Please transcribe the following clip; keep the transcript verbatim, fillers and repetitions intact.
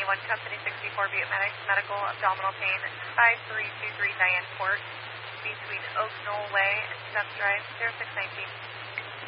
one, Company sixty-four, Butte Medics, medical abdominal pain, five three two three Diane Court, between Oak Knoll Way and Step Drive, zero six nineteen.